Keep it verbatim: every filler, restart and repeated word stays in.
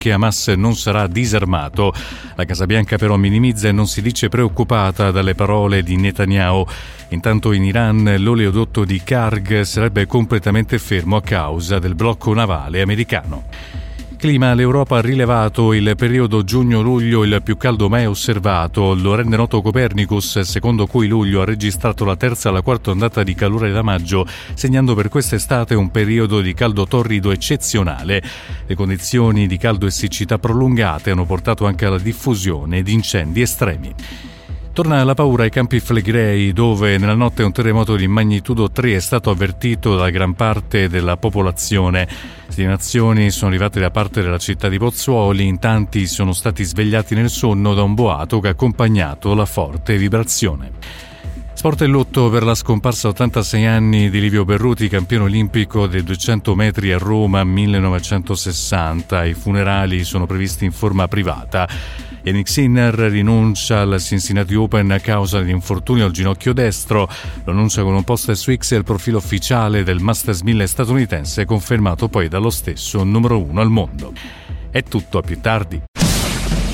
che Hamas non sarà disarmato. La Casa Bianca però minimizza e non si dice preoccupata dalle parole di Netanyahu. Intanto in Iran l'oleodotto di Karg sarebbe completamente fermo a causa del blocco navale americano. Clima, l'Europa ha rilevato il periodo giugno-luglio il più caldo mai osservato. Lo rende noto Copernicus, secondo cui luglio ha registrato la terza e la quarta ondata di calore da maggio, segnando per quest'estate un periodo di caldo torrido eccezionale. Le condizioni di caldo e siccità prolungate hanno portato anche alla diffusione di incendi estremi. Torna la paura ai Campi Flegrei, dove nella notte un terremoto di magnitudo tre è stato avvertito da gran parte della popolazione. Segnalazioni sono arrivate da parte della città di Pozzuoli, in tanti sono stati svegliati nel sonno da un boato che ha accompagnato la forte vibrazione. Sport e lutto per la scomparsa a ottantasei anni di Livio Berruti, campione olimpico dei duecento metri a Roma millenovecentosessanta. I funerali sono previsti in forma privata. Yannick Sinner rinuncia al Cincinnati Open a causa di infortunio al ginocchio destro. Lo annuncia con un post su X e il profilo ufficiale del Masters mille statunitense, confermato poi dallo stesso numero uno al mondo. È tutto, a più tardi.